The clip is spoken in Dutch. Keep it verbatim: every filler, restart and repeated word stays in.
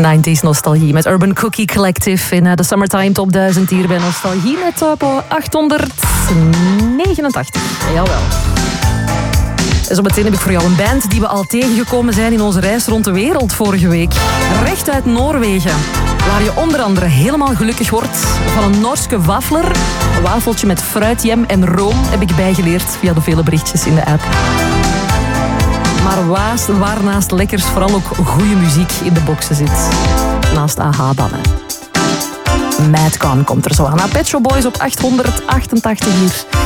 negentig nostalgie met Urban Cookie Collective in de Summertime Top duizend hier bij Nostalgie met op achthonderdnegenentachtig. Jawel. Zometeen heb ik voor jou een band die we al tegengekomen zijn in onze reis rond de wereld vorige week. Recht uit Noorwegen. Waar je onder andere helemaal gelukkig wordt van een Noorske wafler. Een wafeltje met fruitjam en room heb ik bijgeleerd via de vele berichtjes in de app. Maar waast, waar naast lekkers vooral ook goede muziek in de boxen zit. Naast A H dan, hè. Madcon komt er zo aan. Pet Shop Boys op achthonderdachtentachtig hier